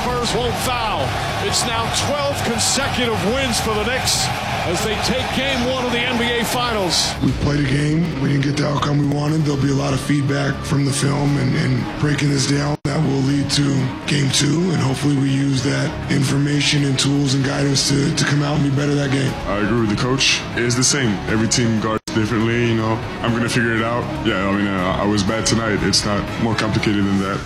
Spurs won't foul. It's now 12 consecutive wins for the Knicks as they take game one of the NBA Finals. We played a game. We didn't get the outcome we wanted. There'll be a lot of feedback from the film and breaking this down. That will lead to game two, and hopefully we use that information and tools and guidance to come out and be better that game. I agree with the coach. It's the same. Every team guards differently, you know. I'm going to figure it out. Yeah, I mean, I was bad tonight. It's not more complicated than that.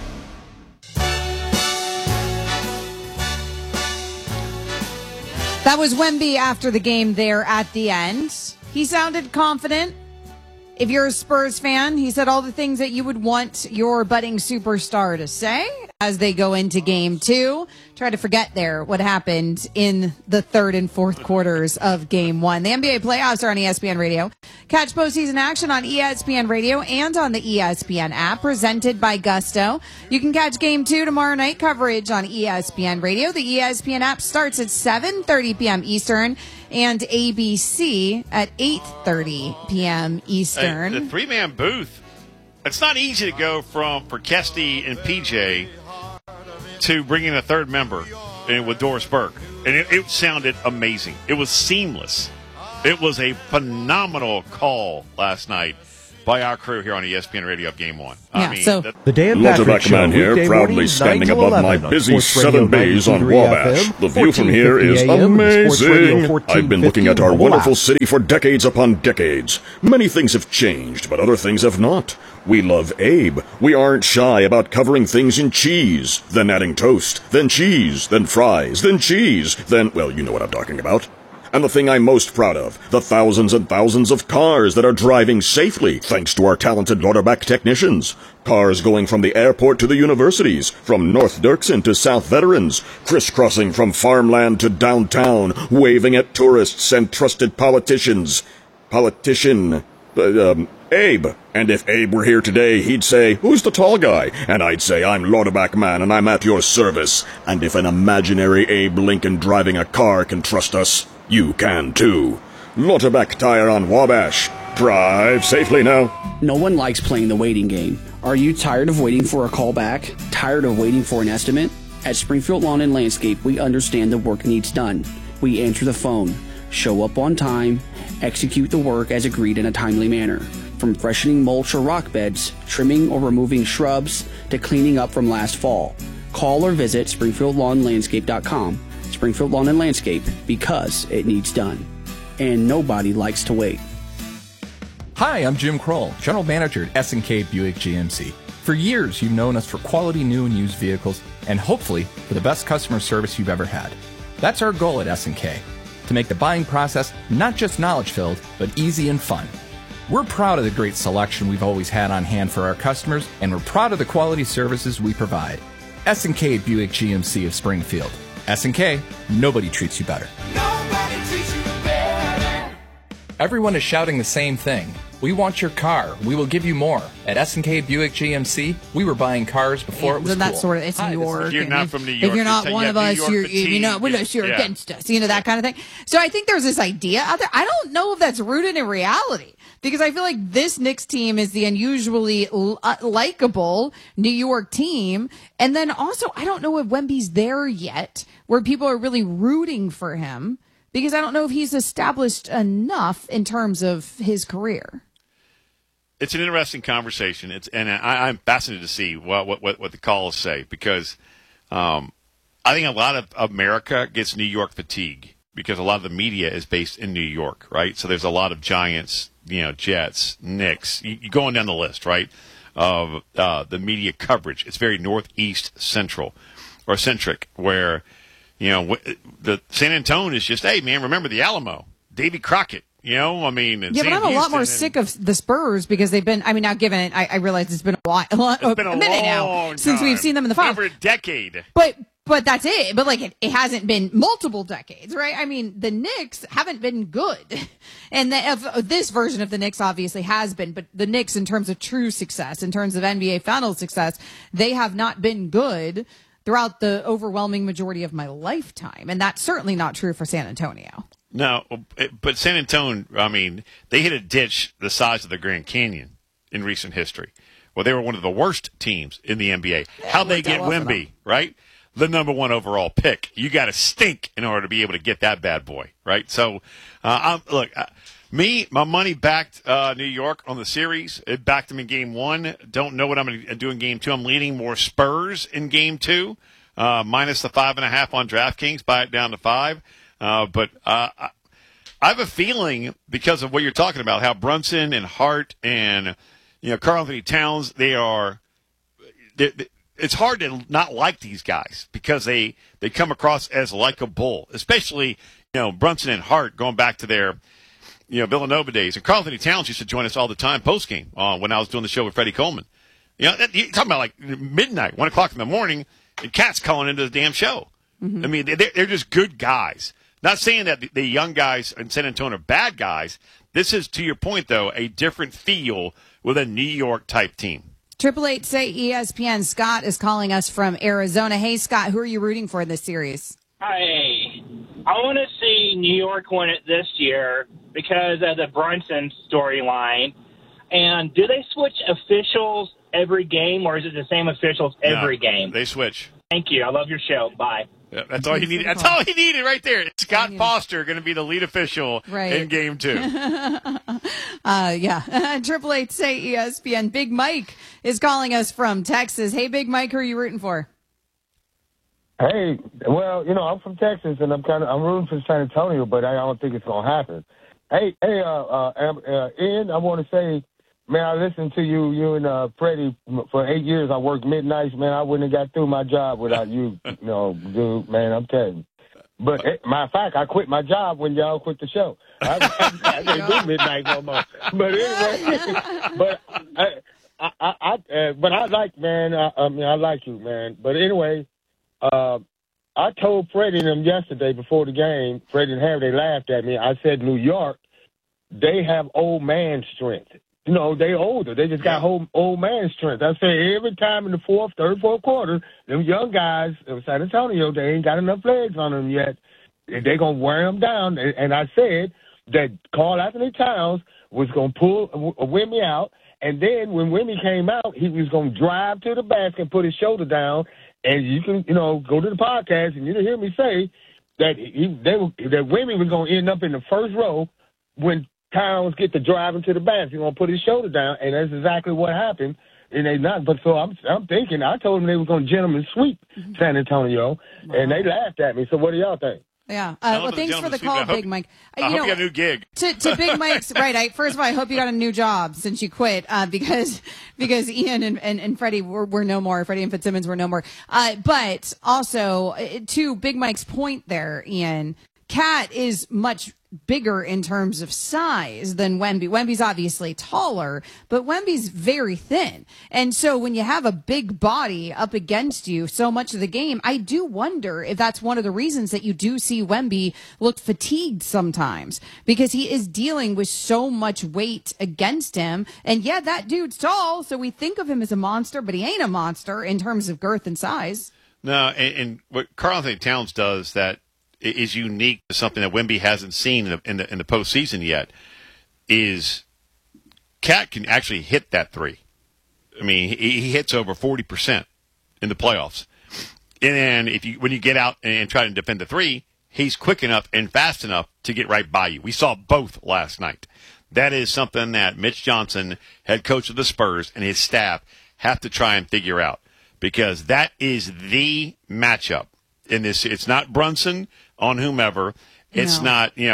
That was Wemby after the game there at the end. He sounded confident. If you're a Spurs fan, he said all the things that you would want your budding superstar to say as they go into game two. Try to forget there what happened in the third and fourth quarters of game one. The NBA playoffs are on ESPN Radio. Catch postseason action on ESPN Radio and on the ESPN app, presented by Gusto. You can catch game two tomorrow night coverage on ESPN Radio. The ESPN app starts at 7:30 p.m. Eastern and ABC at 8:30 p.m. Eastern. Hey, the three-man booth, it's not easy to go from for Kesty and PJ to bring in a third member with Doris Burke. And it sounded amazing. It was seamless. It was a phenomenal call last night by our crew here on ESPN Radio of Game 1. Yeah, I mean, so the Dan Walter Patrick Show, Beckman here, weekday proudly mornings, standing 9 to above my 11 on busy Sports Radio 7 bays on 93 Wabash. FM, The view from here is 1450 AM, and Sports Radio amazing. 1450 I've been looking at our Wabash. wonderful city for decades upon decades. Many things have changed, but other things have not. We love Abe. We aren't shy about covering things in cheese, then adding toast, then cheese, then fries, then cheese, then, well, you know what I'm talking about. And the thing I'm most proud of, the thousands and thousands of cars that are driving safely thanks to our talented Lauterbach technicians. Cars going from the airport to the universities, from North Dirksen to South Veterans, crisscrossing from farmland to downtown, waving at tourists and trusted politicians. Abe. And if Abe were here today, he'd say, "Who's the tall guy?" And I'd say, "I'm Lauterbach Man, and I'm at your service." And if an imaginary Abe Lincoln driving a car can trust us, you can too. Lauterbach Tire on Wabash. Drive safely now. No one likes playing the waiting game. Are you tired of waiting for a call back? Tired of waiting for an estimate? At Springfield Lawn and Landscape, we understand the work needs done. We answer the phone, show up on time, execute the work as agreed in a timely manner. From freshening mulch or rock beds, trimming or removing shrubs, to cleaning up from last fall. Call or visit SpringfieldLawnLandscape.com. Springfield Lawn and Landscape, because it needs done. And nobody likes to wait. Hi, I'm Jim Kroll, General Manager at S&K Buick GMC. For years, you've known us for quality new and used vehicles, and hopefully for the best customer service you've ever had. That's our goal at S&K, to make the buying process not just knowledge-filled, but easy and fun. We're proud of the great selection we've always had on hand for our customers, and we're proud of the quality services we provide. S&K Buick GMC of Springfield. S&K, nobody treats you better. Nobody treats you better. Everyone is shouting the same thing. We want your car. We will give you more. At S&K Buick GMC, we were buying cars before it was that cool. sort of, it's New York. If you're not from New York, if you're not one of us, you're yeah. against us. You know, that kind of thing. So I think there's this idea out there. I don't know if that's rooted in reality, because I feel like this Knicks team is the unusually likable New York team. And then also, I don't know if Wemby's there yet where people are really rooting for him, because I don't know if he's established enough in terms of his career. It's an interesting conversation. I'm fascinated to see what the calls say, because I think a lot of America gets New York fatigue because a lot of the media is based in New York, right? So there's a lot of Giants, Jets, Knicks, you going down the list, right, of the media coverage. It's very northeast central or centric, where the San Antonio is just, hey man, remember the Alamo, Davy Crockett. But I'm a lot more sick of the Spurs, because they've been, now given it, I realize it's been a minute now since we've seen them in the finals. Over a decade. But that's it. But it hasn't been multiple decades, right? The Knicks haven't been good. And this version of the Knicks obviously has been, but the Knicks, in terms of true success, in terms of NBA Finals success, they have not been good throughout the overwhelming majority of my lifetime. And that's certainly not true for San Antonio. No, but San Antonio, they hit a ditch the size of the Grand Canyon in recent history. Well, they were one of the worst teams in the NBA. How'd they get Wemby, right? the number 1 overall pick. You got to stink in order to be able to get that bad boy, right? So, my money backed New York on the series. It backed them in game 1. Don't know what I'm going to do in game 2. I'm leaning more Spurs in game 2, minus the 5.5 on DraftKings. Buy it down to 5. But I have a feeling, because of what you're talking about, how Brunson and Hart and Karl Anthony Towns, it's hard to not like these guys because they come across as likable, especially Brunson and Hart going back to their Villanova days. And Karl Anthony Towns used to join us all the time post game when I was doing the show with Freddie Coleman. You're talking about like midnight, 1 o'clock in the morning, and Cat's calling into the damn show. Mm-hmm. I mean, they're just good guys. Not saying that the young guys in San Antonio are bad guys. This is, to your point, though, a different feel with a New York type team. 888 say ESPN. Scott is calling us from Arizona. Hey, Scott, who are you rooting for in this series? Hi. I want to see New York win it this year because of the Brunson storyline. And do they switch officials every game, or is it the same officials every game? They switch. Thank you. I love your show. Bye. Yeah, that's all you needed. That's all he needed right there. Scott Foster going to be the lead official in game 2. Yeah. 888 say ESPN. Big Mike is calling us from Texas. Hey, Big Mike, who are you rooting for? Hey, well, I'm from Texas and I'm rooting for San Antonio, but I don't think it's gonna happen. Hey, Ian, I want to say, man, I listened to you and Freddie for 8 years. I worked midnights, man. I wouldn't have got through my job without you, dude, man. I'm telling you. But matter of fact, I quit my job when y'all quit the show. I didn't do midnight no more. But anyway, but I like, man. I like you, man. But anyway, I told Freddie and them yesterday before the game. Freddie and Harry, they laughed at me. I said, New York, they have old man strength. They older. They just got old man strength. I say every time in the third, fourth quarter, them young guys in San Antonio, they ain't got enough legs on them yet. They're going to wear them down. And I said that Karl Anthony Towns was going to pull Wemby out. And then when Wemby came out, he was going to drive to the basket and put his shoulder down. And you can, go to the podcast and you'll hear me say that that Wemby was going to end up in the first row when Towns get to driving to the basket. He's going to put his shoulder down, and that's exactly what happened. And they not. But so I'm thinking, I told them they were going to gentlemen sweep San Antonio, and they laughed at me. So what do y'all think? Yeah. Well, thanks for the call, Big Mike. I hope you got a new gig. To Big Mike's, right. First of all, I hope you got a new job since you quit, because Ian and Freddie were no more. Freddie and Fitzsimmons were no more. But also, to Big Mike's point there, Ian, Cat is much bigger in terms of size than Wemby. Wemby's obviously taller, but Wemby's very thin. And so when you have a big body up against you so much of the game, I do wonder if that's one of the reasons that you do see Wemby look fatigued sometimes, because he is dealing with so much weight against him. And yeah, that dude's tall, so we think of him as a monster, but he ain't a monster in terms of girth and size. No, and what Karl Anthony Towns does that is unique to something that Wemby hasn't seen in the postseason yet is Cat can actually hit that three. I mean, he hits over 40% in the playoffs. And then when you get out and try to defend the three, he's quick enough and fast enough to get right by you. We saw both last night. That is something that Mitch Johnson, head coach of the Spurs, and his staff have to try and figure out, because that is the matchup in this. It's not Brunson on whomever. It's not, OG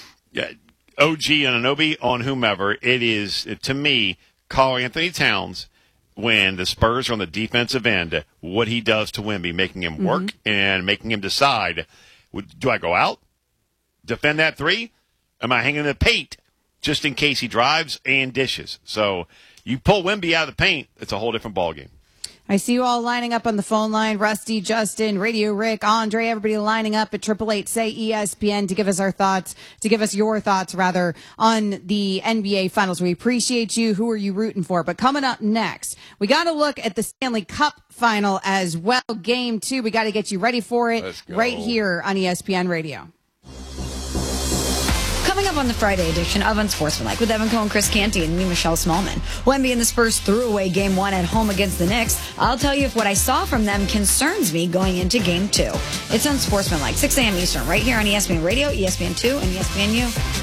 Anunoby on whomever. It is, to me, Karl Anthony Towns, when the Spurs are on the defensive end, what he does to Wemby, making him work and making him decide, do I go out, defend that three? Am I hanging in the paint just in case he drives and dishes? So you pull Wemby out of the paint, it's a whole different ballgame. I see you all lining up on the phone line. Rusty, Justin, Radio Rick, Andre, everybody lining up at 888-SAY-ESPN to give us your thoughts on the NBA Finals. We appreciate you. Who are you rooting for? But coming up next, we got to look at the Stanley Cup Final as well. Game 2. We got to get you ready for it right here on ESPN Radio. Coming up on the Friday edition of Unsportsmanlike with Evan Cohen, Chris Canty, and me, Michelle Smallman. Wemby and the Spurs threw away Game 1 at home against the Knicks. I'll tell you if what I saw from them concerns me going into Game 2. It's Unsportsmanlike, 6 a.m. Eastern, right here on ESPN Radio, ESPN2, and ESPNU.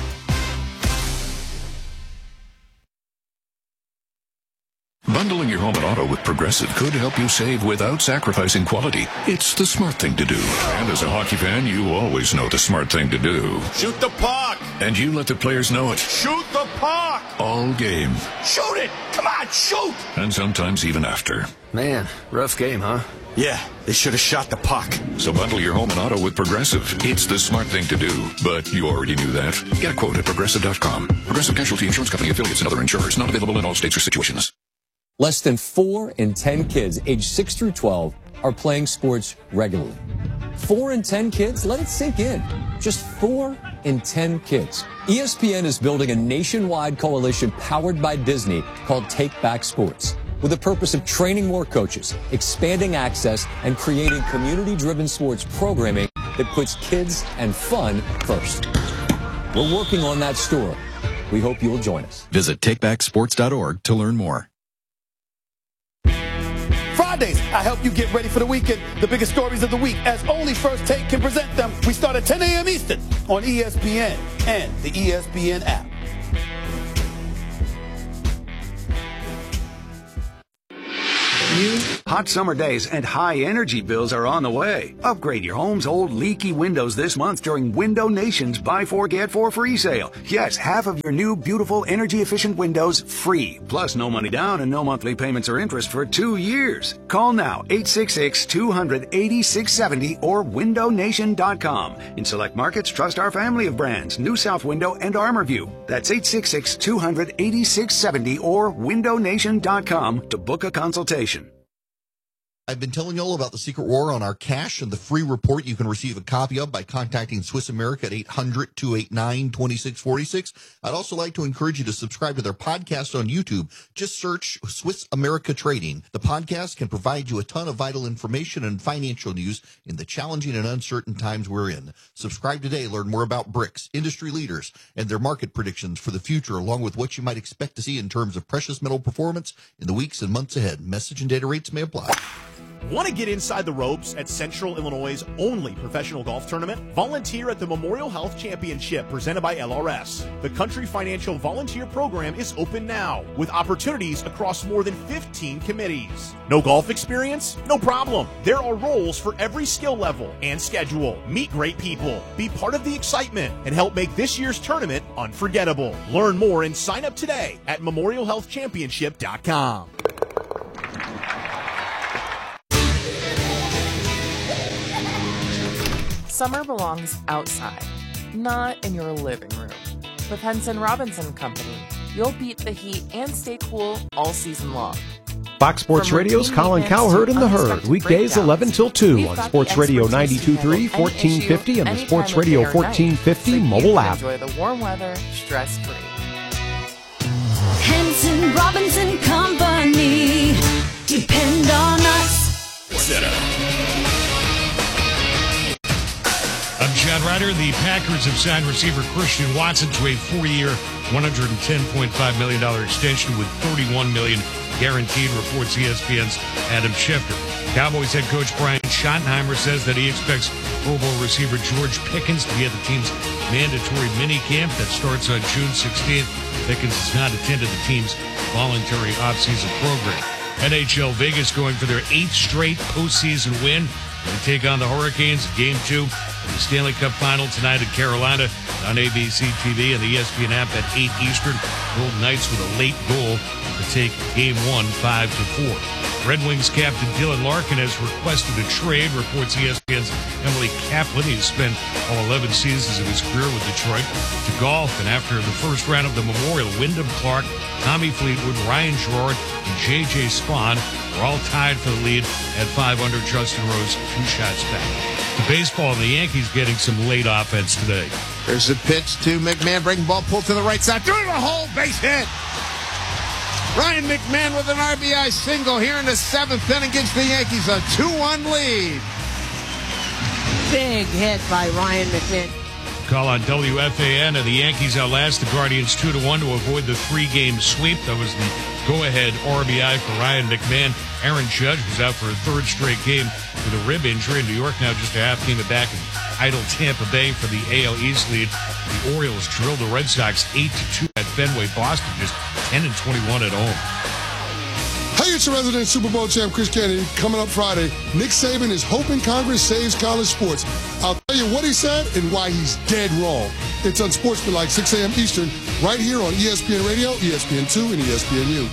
Bundling your home and auto with Progressive could help you save without sacrificing quality. It's the smart thing to do. And as a hockey fan, you always know the smart thing to do. Shoot the puck! And you let the players know it. Shoot the puck! All game. Shoot it! Come on, shoot! And sometimes even after. Man, rough game, huh? Yeah, they should have shot the puck. So bundle your home and auto with Progressive. It's the smart thing to do. But you already knew that. Get a quote at Progressive.com. Progressive Casualty Insurance Company affiliates and other insurers. Not available in all states or situations. Less than 4 in 10 kids aged 6 through 12 are playing sports regularly. 4 in 10 kids? Let it sink in. Just 4 in 10 kids. ESPN is building a nationwide coalition powered by Disney called Take Back Sports, with the purpose of training more coaches, expanding access, and creating community-driven sports programming that puts kids and fun first. We're working on that story. We hope you'll join us. Visit takebacksports.org to learn more. Fridays, I help you get ready for the weekend. The biggest stories of the week, as only First Take can present them. We start at 10 a.m. Eastern on ESPN and the ESPN app. Hot summer days and high energy bills are on the way. Upgrade your home's old leaky windows this month during Window Nation's Buy 4 Get 4 free sale. Yes, half of your new beautiful energy efficient windows free. Plus no money down and no monthly payments or interest for 2 years. Call now 866-200-8670 or windownation.com. In select markets, trust our family of brands, New South Window and ArmorView. That's 866-200-8670 or windownation.com to book a consultation. I've been telling you all about the Secret War on our cash and the free report you can receive a copy of by contacting Swiss America at 800-289-2646. I'd also like to encourage you to subscribe to their podcast on YouTube. Just search Swiss America Trading. The podcast can provide you a ton of vital information and financial news in the challenging and uncertain times we're in. Subscribe today. Learn more about BRICS, industry leaders, and their market predictions for the future, along with what you might expect to see in terms of precious metal performance in the weeks and months ahead. Message and data rates may apply. Want to get inside the ropes at Central Illinois' only professional golf tournament? Volunteer at the Memorial Health Championship presented by LRS. The Country Financial Volunteer Program is open now with opportunities across more than 15 committees. No golf experience? No problem. There are roles for every skill level and schedule. Meet great people, be part of the excitement, and help make this year's tournament unforgettable. Learn more and sign up today at memorialhealthchampionship.com. Summer belongs outside, not in your living room. With Henson Robinson Company, you'll beat the heat and stay cool all season long. Fox Sports Radio's Colin Cowherd and the Herd, weekdays 11 till 2 on Sports Radio 92.3, 1450, and the Sports Radio 1450 mobile app. Enjoy the warm weather, stress-free. Henson Robinson Company. Depend on us. Setup. I'm Chad Ryder. The Packers have signed receiver Christian Watson to a 4-year, $110.5 million extension with $31 million guaranteed, reports ESPN's Adam Schefter. Cowboys head coach Brian Schottenheimer says that he expects Pro Bowl receiver George Pickens to be at the team's mandatory minicamp that starts on June 16th. Pickens has not attended the team's voluntary offseason program. NHL Vegas going for their 8th straight postseason win. They take on the Hurricanes in Game 2 of the Stanley Cup Final tonight in Carolina on ABC TV and the ESPN app at 8 Eastern. Golden Knights with a late goal to take Game 1 5-4. Red Wings captain Dylan Larkin has requested a trade, reports ESPN's Emily Kaplan. He's spent all 11 seasons of his career with Detroit to golf, and after the first round of the Memorial, Wyndham Clark, Tommy Fleetwood, Ryan Gerard, and J.J. Spawn were all tied for the lead at 5 under. Justin Rose 2 shots back. The baseball and the Yankees getting some late offense today. There's a pitch to McMahon, breaking ball, pulled to the right side, through the hole, base hit. Ryan McMahon with an RBI single here in the 7th inning gives the Yankees a 2-1 lead. Big hit by Ryan McMahon. Call on WFAN, and the Yankees outlast the Guardians 2-1 to avoid the 3-game sweep. That was the go-ahead RBI for Ryan McMahon. Aaron Judge was out for a third straight game with a rib injury. In New York now just a half game back in idle Tampa Bay for the AL East lead. The Orioles drilled the Red Sox 8-2 at Fenway. Boston just 10-21 at home. Hey, it's your resident Super Bowl champ, Chris Kennedy. Coming up Friday, Nick Saban is hoping Congress saves college sports. I'll tell you what he said and why he's dead wrong. It's Unsportsmanlike, 6 a.m. Eastern, right here on ESPN Radio, ESPN2, and ESPNU.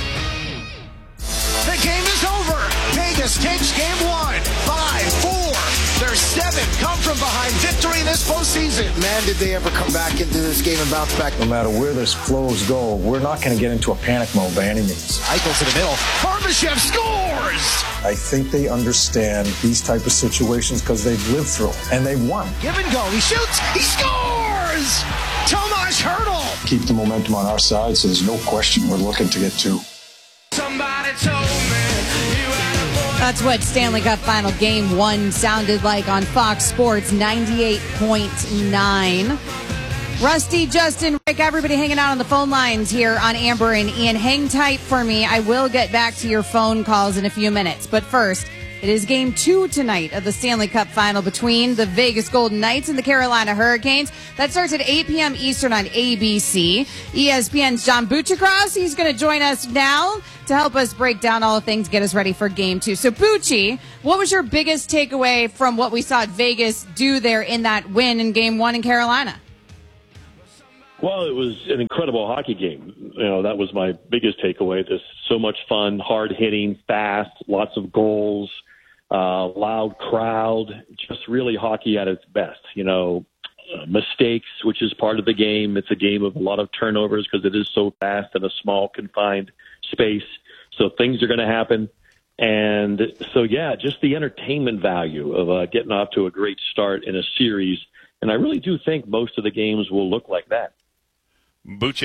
The game is over. Vegas takes game 1, 5-4. Their 7 come from behind victory this postseason. Man, did they ever come back into this game and bounce back. No matter where this flows go, we're not going to get into a panic mode by any means. Eichel to the middle. Barbashev scores! I think they understand these type of situations because they've lived through them, and they've won. Give and go. He shoots. He scores! Tomas Hertl! Keep the momentum on our side, so there's no question we're looking to get 2. Somebody told me. That's what Stanley Cup Final Game 1 sounded like on Fox Sports 98.9. Rusty, Justin, Rick, everybody hanging out on the phone lines here on Amber and Ian. Hang tight for me. I will get back to your phone calls in a few minutes. But first, it is Game 2 tonight of the Stanley Cup Final between the Vegas Golden Knights and the Carolina Hurricanes. That starts at 8 p.m. Eastern on ABC. ESPN's John Buccigross, he's going to join us now to help us break down all the things, get us ready for Game 2. So, Bucci, what was your biggest takeaway from what we saw Vegas do there in that win in Game 1 in Carolina? Well, it was an incredible hockey game. You know, that was my biggest takeaway. Just so much fun, hard hitting, fast, lots of goals, loud crowd, just really hockey at its best. You know, mistakes, which is part of the game. It's a game of a lot of turnovers because it is so fast in a small, confined space. So things are going to happen. And so, yeah, just the entertainment value of getting off to a great start in a series. And I really do think most of the games will look like that. Bucci,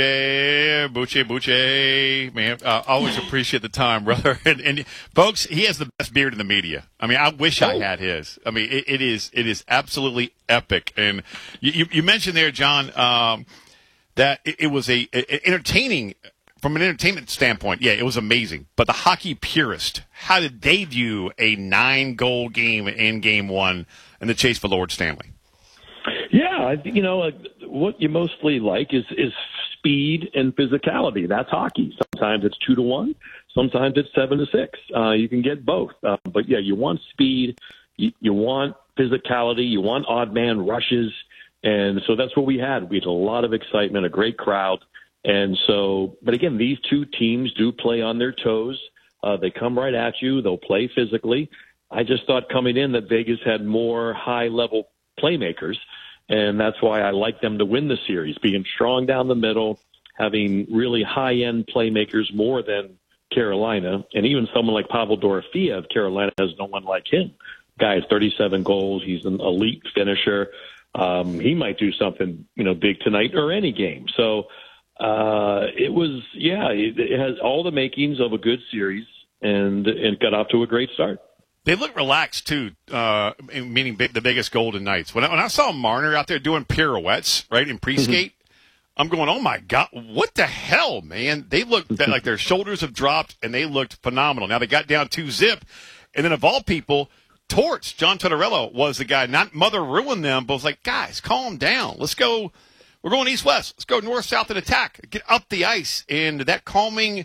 man, always appreciate the time, brother. And folks, he has the best beard in the media. I mean, I wish I had his. I mean, it is absolutely epic. And you mentioned there, John, that it was entertaining from an entertainment standpoint. Yeah, it was amazing. But the hockey purist, how did they view a 9-goal game in Game 1 in the chase for Lord Stanley? Yeah, you know, what you mostly like is speed and physicality. That's hockey. Sometimes it's 2-1. Sometimes it's 7-6. You can get both. But, yeah, you want speed. You want physicality. You want odd man rushes. And so that's what we had. We had a lot of excitement, a great crowd. And so, but again, these two teams do play on their toes. They come right at you. They'll play physically. I just thought coming in that Vegas had more high-level playmakers. And that's why I like them to win the series, being strong down the middle, having really high-end playmakers more than Carolina. And even someone like Pavel Dorofeev, Carolina has no one like him. Guy has 37 goals. He's an elite finisher. He might do something, big tonight or any game. So it was, it has all the makings of a good series, and it got off to a great start. They look relaxed, too, meaning the Vegas Golden Knights. When I saw Marner out there doing pirouettes, right, in pre-skate, I'm going, oh, my God, what the hell, man? They looked like their shoulders have dropped, and they looked phenomenal. Now, they got down 2-0, and then of all people, Torts, John Tortorella, was the guy. Not Mother ruined them, but was like, guys, calm down. Let's go. We're going east-west. Let's go north-south and attack. Get up the ice. And that calming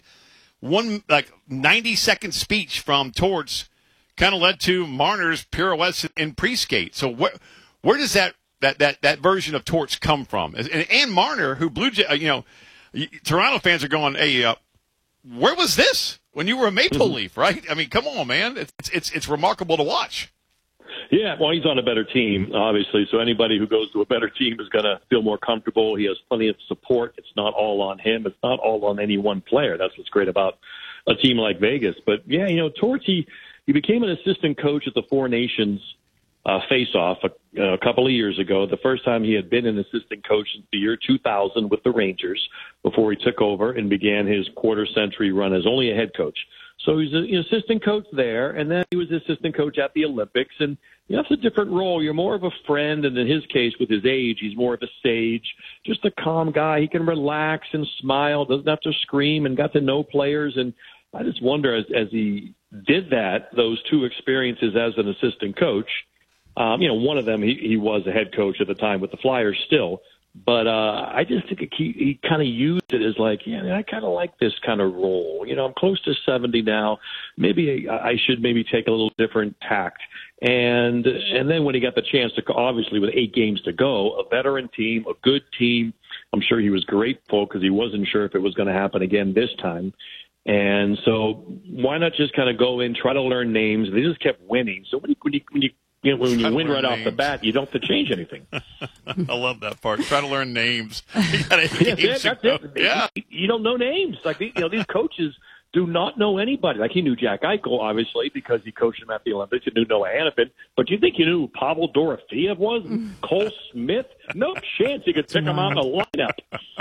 90-second speech from Torts kind of led to Marner's pirouettes in pre-skate. So where does that version of Torts come from? And Marner, who Toronto fans are going, hey, where was this when you were a Maple Leaf, right? I mean, come on, man. It's remarkable to watch. Yeah, well, he's on a better team, obviously. So anybody who goes to a better team is going to feel more comfortable. He has plenty of support. It's not all on him. It's not all on any one player. That's what's great about a team like Vegas. But, yeah, Torts, he became an assistant coach at the Four Nations face-off a couple of years ago. The first time he had been an assistant coach since the year 2000 with the Rangers before he took over and began his quarter-century run as only a head coach. So he's an assistant coach there, and then he was assistant coach at the Olympics. And that's a different role. You're more of a friend, and in his case, with his age, he's more of a sage, just a calm guy. He can relax and smile, doesn't have to scream, and got to know players. And I just wonder, as he did that, those two experiences as an assistant coach, one of them, he was a head coach at the time with the Flyers still. But I just think he kind of used it as like, I kind of like this kind of role. I'm close to 70 now. Maybe I should maybe take a little different tact. And then when he got the chance to, obviously with 8 games to go, a veteran team, a good team, I'm sure he was grateful because he wasn't sure if it was going to happen again this time. And so why not just kind of go in, try to learn names? They just kept winning. So when you win right off the bat, you don't have to change anything. I love that part. Try to learn names. You gotta that's it. Yeah. You don't know names. Like, these coaches do not know anybody. Like, he knew Jack Eichel, obviously, because he coached him at the Olympics. He knew Noah Hannafin. But do you think you knew who Pavel Dorofeyev was? Cole Smith? No chance he could pick him out of the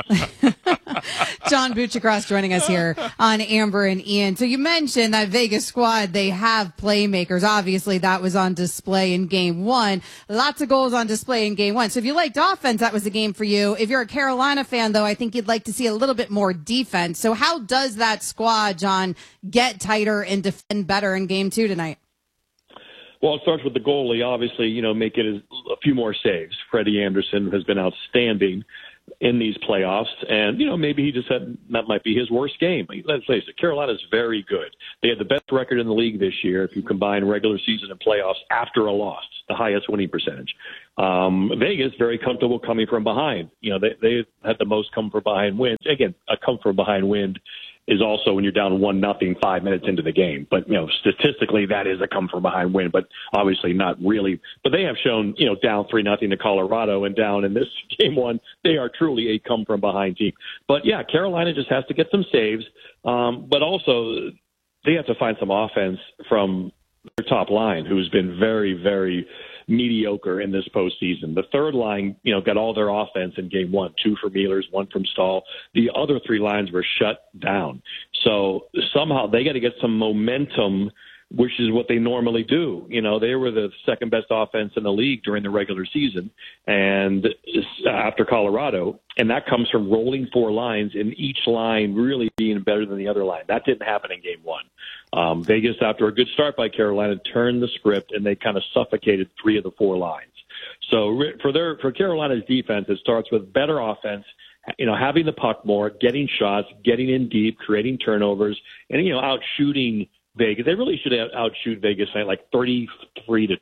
lineup. John Buccigross joining us here on Amber and Ian. So you mentioned that Vegas squad, they have playmakers. Obviously, that was on display in Game 1. Lots of goals on display in Game 1. So if you liked offense, that was the game for you. If you're a Carolina fan, though, I think you'd like to see a little bit more defense. So how does that squad, John, get tighter and defend better in Game 2 tonight? Well, it starts with the goalie, obviously, making a few more saves. Freddie Anderson has been outstanding in these playoffs, and, maybe he just said that might be his worst game. Let's face it, Carolina's very good. They had the best record in the league this year if you combine regular season and playoffs after a loss, the highest winning percentage. Vegas, very comfortable coming from behind. They had the most come from behind wins. Again, a come from behind win is also when you're down 1-0 5 minutes into the game. But, statistically, that is a come from behind win, but obviously not really. But they have shown, down 3-0 to Colorado and down in this Game 1, they are truly a come from behind team. But, yeah, Carolina just has to get some saves. But also they have to find some offense from their top line, who's been very, very mediocre in this postseason. The third line, got all their offense in Game 1, 2 from Ehlers, 1 from Stahl. The other 3 lines were shut down. So somehow they got to get some momentum, which is what they normally do. They were the second best offense in the league during the regular season and after Colorado. And that comes from rolling 4 lines and each line really being better than the other line. That didn't happen in Game 1. Vegas, after a good start by Carolina, turned the script and they kind of suffocated 3 of the 4 lines. So for Carolina's defense, it starts with better offense, having the puck more, getting shots, getting in deep, creating turnovers, and, out shooting Vegas. They really should outshoot Vegas like 33-20,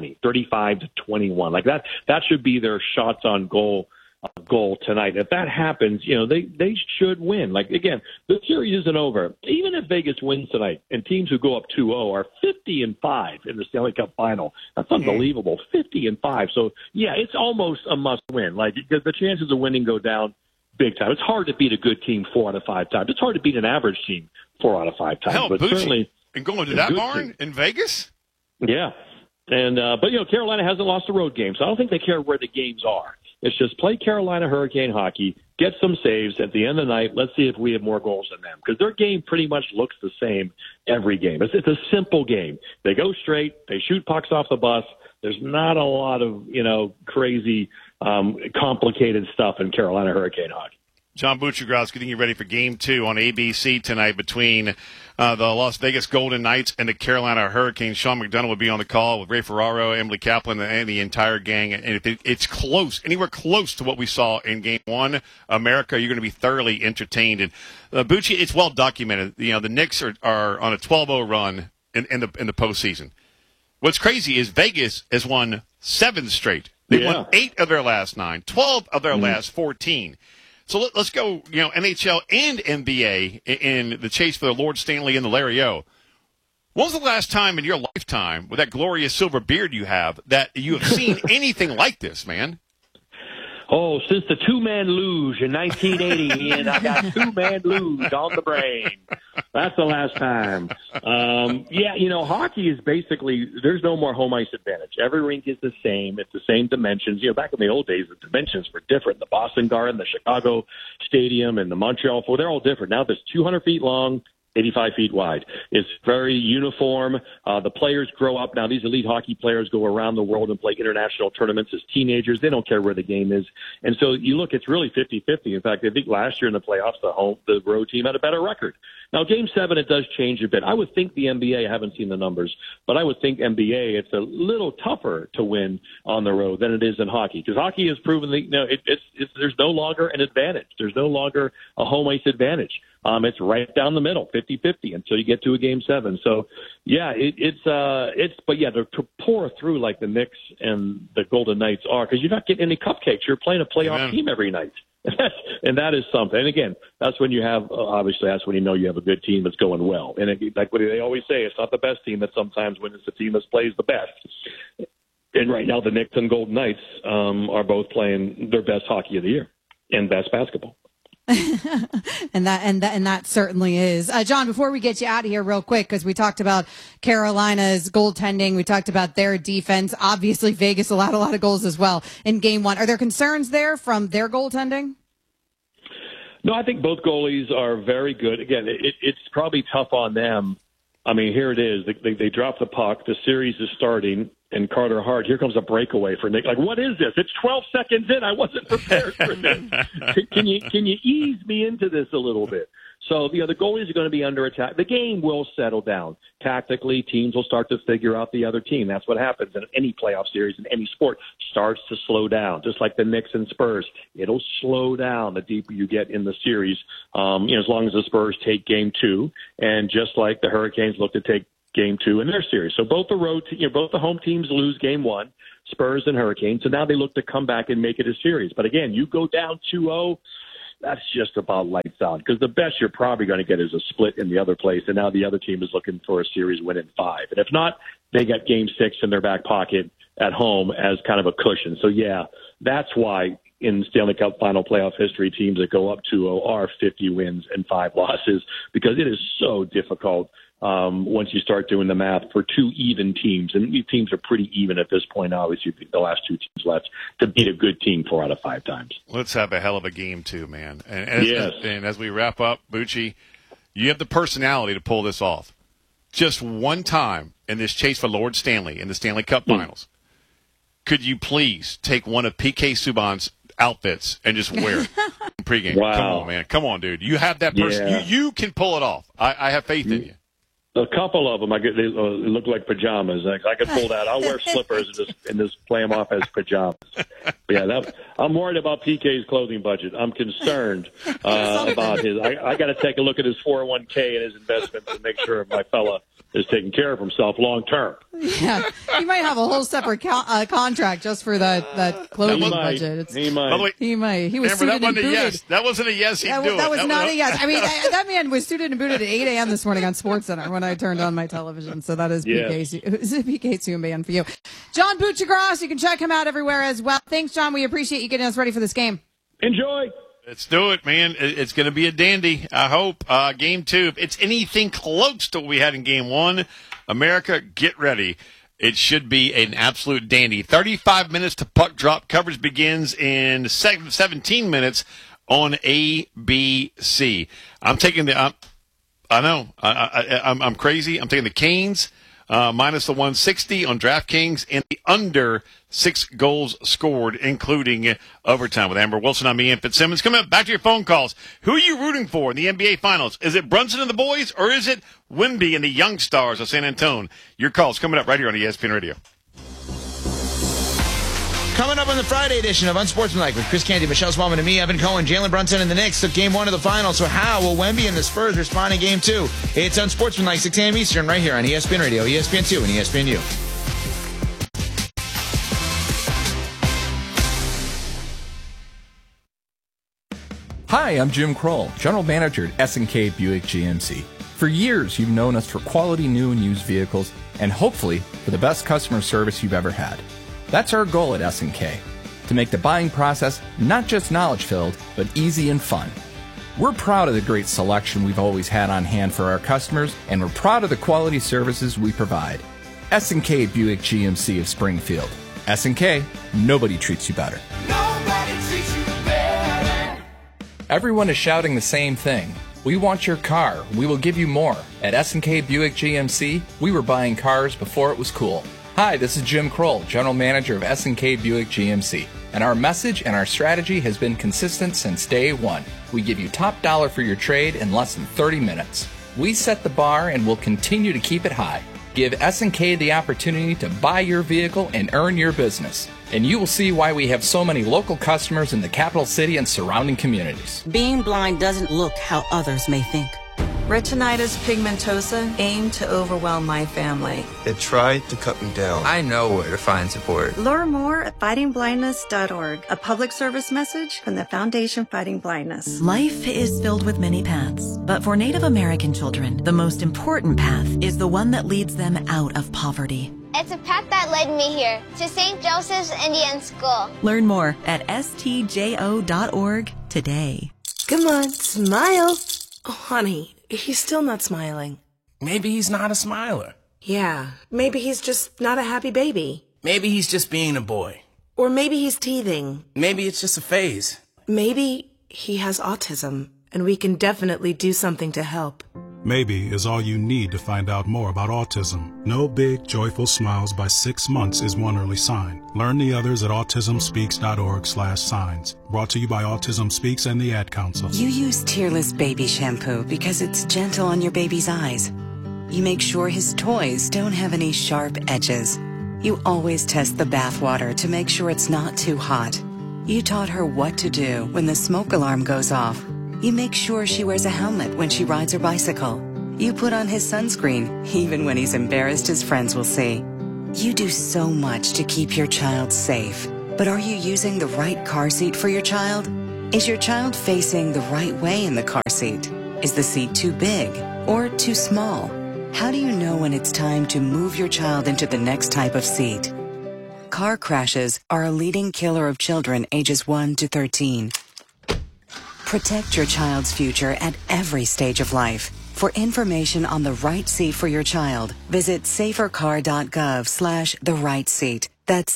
35-21. Like that should be their shots on goal tonight. If that happens, they should win. Like, again, the series isn't over. Even if Vegas wins tonight and teams who go up 2-0 are 50-5 in the Stanley Cup final, that's unbelievable. 50-5. So yeah, it's almost a must win. Like, because the chances of winning go down big time. It's hard to beat a good team 4 out of 5 times. It's hard to beat an average team 4 out of 5 times. Hell, but Bucci, certainly, and going to that barn in Vegas? Yeah. And but Carolina hasn't lost a road game, so I don't think they care where the games are. It's just play Carolina Hurricane hockey, get some saves. At the end of the night, let's see if we have more goals than them, because their game pretty much looks the same every game. It's a simple game. They go straight. They shoot pucks off the bus. There's not a lot of crazy, complicated stuff in Carolina Hurricane hockey. John Buccigross getting you ready for Game 2 on ABC tonight between the Las Vegas Golden Knights and the Carolina Hurricanes. Sean McDonough will be on the call with Ray Ferraro, Emily Kaplan, and the entire gang. And if it's close, anywhere close to what we saw in Game 1, America, you're going to be thoroughly entertained. And Bucci, it's well documented. The Knicks are on a 12-0 run in the postseason. What's crazy is Vegas has won 7 straight. They won 8 of their last 9, 12 of their last 14. So let's go, NHL and NBA in the chase for the Lord Stanley and the Larry O. When was the last time in your lifetime, with that glorious silver beard you have, that you have seen anything like this, man? Oh, since the two-man luge in 1980, and I got two-man luge on the brain. That's the last time. Hockey is basically, there's no more home ice advantage. Every rink is the same. It's the same dimensions. Back in the old days, the dimensions were different. The Boston Garden, the Chicago Stadium, and the Montreal, they're all different. Now there's 200 feet long, 85 feet wide. It's very uniform. The players grow up. Now, these elite hockey players go around the world and play international tournaments as teenagers. They don't care where the game is. And so you look, it's really 50-50. In fact, I think last year in the playoffs, the road team had a better record. Now, Game 7, it does change a bit. I would think the NBA, I haven't seen the numbers, but I would think NBA, it's a little tougher to win on the road than it is in hockey. Because hockey has proven that there's no longer an advantage. There's no longer a home ice advantage. It's right down the middle, 50-50, until you get to a Game 7. So, yeah, but yeah, to pour through like the Knicks and the Golden Knights are, because you're not getting any cupcakes. You're playing a playoff team every night. And that is something. And again, that's when you have, obviously, that's when you know you have a good team that's going well. And like what they always say, it's not the best team that sometimes wins, it's the team that plays the best. And right now, the Knicks and Golden Knights are both playing their best hockey of the year and best basketball. and that certainly is. John, before we get you out of here real quick, because we talked about Carolina's goaltending, we talked about their defense. Obviously, Vegas allowed a lot of goals as well in Game 1. Are there concerns there from their goaltending? No, I think both goalies are very good. Again, it's probably tough on them. I mean, here it is. They drop the puck. The series is starting. And Carter Hart, here comes a breakaway for Nick. Like, what is this? It's 12 seconds in. I wasn't prepared for this. Can you ease me into this a little bit? So, the goalies are going to be under attack. The game will settle down. Tactically, teams will start to figure out the other team. That's what happens in any playoff series in any sport. Starts to slow down, just like the Knicks and Spurs. It'll slow down the deeper you get in the series, as long as the Spurs take Game 2. And just like the Hurricanes look to take Game 2 in their series. So both the home teams lose Game 1, Spurs and Hurricanes. So now they look to come back and make it a series. But again, you go down 2-0, that's just about lights out. Because the best you're probably going to get is a split in the other place. And now the other team is looking for a series win in 5. And if not, they got Game 6 in their back pocket at home as kind of a cushion. So yeah, that's why in Stanley Cup final playoff history, teams that go up 2-0 are 50 wins and 5 losses, because it is so difficult once you start doing the math for two even teams. And these teams are pretty even at this point, obviously, the last 2 teams left, to beat a good team 4 out of 5 times. Let's have a hell of a game, too, man. And as we wrap up, Bucci, you have the personality to pull this off. Just one time in this chase for Lord Stanley in the Stanley Cup Finals, could you please take one of P.K. Subban's outfits and just wear it pregame? Wow. Come on, man. Come on, dude. You have that person. Yeah. You can pull it off. I have faith in you. A couple of them, they look like pajamas. I could pull that. I'll wear slippers and just play them off as pajamas. But yeah, I'm worried about PK's clothing budget. I'm concerned about his. I got to take a look at his 401k and his investments and make sure my fella is taking care of himself long term. Yeah, he might have a whole separate contract just for that clothing budget. He might. By the way, he might. He was suited and booted. Yes. That wasn't a yes. He'd do it. That was not a yes. I mean, that man was suited and booted at 8 a.m. this morning on SportsCenter when I turned on my television. So that is PK Subban for you. John Buccigross, you can check him out everywhere as well. Thanks, John. We appreciate you getting us ready for this game. Enjoy. Let's do it, man. It's going to be a dandy, I hope. Game 2, if it's anything close to what we had in Game 1, America, get ready. It should be an absolute dandy. 35 minutes to puck drop. Coverage begins in 17 minutes on ABC. I'm taking the I know. I'm crazy. I'm taking the Canes minus the 160 on DraftKings and the under 6 goals scored, including overtime. With Amber Wilson, I'm Ian Fitzsimmons. Coming up, back to your phone calls. Who are you rooting for in the NBA Finals? Is it Brunson and the boys, or is it Wemby and the young stars of San Antonio? Your calls coming up right here on ESPN Radio. Coming up on the Friday edition of Unsportsmanlike with Chris Canty, Michelle Smallman, and me, Evan Cohen. Jalen Brunson and the Knicks took Game 1 of the Finals. So how will Wemby and the Spurs respond in Game 2? It's Unsportsmanlike, 6 a.m. Eastern, right here on ESPN Radio, ESPN2, and ESPNU. Hi, I'm Jim Kroll, General Manager at S&K Buick GMC. For years, you've known us for quality new and used vehicles, and hopefully for the best customer service you've ever had. That's our goal at S&K, to make the buying process not just knowledge-filled, but easy and fun. We're proud of the great selection we've always had on hand for our customers, and we're proud of the quality services we provide. S&K Buick GMC of Springfield. S&K, nobody treats you better. Nobody treats you better. Everyone is shouting the same thing. We want your car. We will give you more. At S&K Buick GMC, we were buying cars before it was cool. Hi, this is Jim Kroll, General Manager of S&K Buick GMC. And our message and our strategy has been consistent since day one. We give you top dollar for your trade in less than 30 minutes. We set the bar and will continue to keep it high. Give S&K the opportunity to buy your vehicle and earn your business. And you will see why we have so many local customers in the capital city and surrounding communities. Being blind doesn't look how others may think. Retinitis pigmentosa aimed to overwhelm my family. It tried to cut me down. I know where to find support. Learn more at fightingblindness.org, a public service message from the Foundation Fighting Blindness. Life is filled with many paths, but for Native American children, the most important path is the one that leads them out of poverty. It's a path that led me here, to St. Joseph's Indian School. Learn more at stjo.org today. Come on, smile. Oh, honey, he's still not smiling. Maybe he's not a smiler. Yeah, maybe he's just not a happy baby. Maybe he's just being a boy. Or maybe he's teething. Maybe it's just a phase. Maybe he has autism, and we can definitely do something to help. Maybe is all you need to find out more about autism. No big, joyful smiles by 6 months is one early sign. Learn the others at autismspeaks.org/signs. Brought to you by Autism Speaks and the Ad Council. You use Tearless Baby Shampoo because it's gentle on your baby's eyes. You make sure his toys don't have any sharp edges. You always test the bath water to make sure it's not too hot. You taught her what to do when the smoke alarm goes off. You make sure she wears a helmet when she rides her bicycle. You put on his sunscreen, even when he's embarrassed his friends will see. You do so much to keep your child safe. But are you using the right car seat for your child? Is your child facing the right way in the car seat? Is the seat too big or too small? How do you know when it's time to move your child into the next type of seat? Car crashes are a leading killer of children ages 1 to 13. Protect your child's future at every stage of life. For information on the right seat for your child, visit safercar.gov/therightseat. That's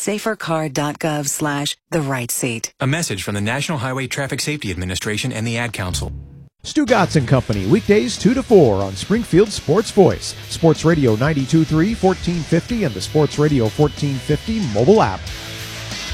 safercar.gov/therightseat. A message from the National Highway Traffic Safety Administration and the Ad Council. Stu Gatz and Company, weekdays 2 to 4 on Springfield Sports Voice, Sports Radio 92.3, 1450, and the Sports Radio 1450 mobile app.